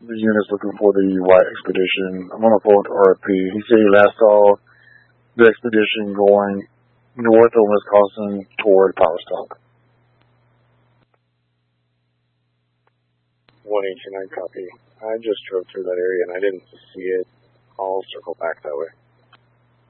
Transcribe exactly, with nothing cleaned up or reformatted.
the units looking for the White Expedition. I'm on the phone with R P. He said he last saw the expedition going north of Wisconsin toward Powerstock. one eighty-nine copy. I just drove through that area and I didn't see it. I'll circle back that way.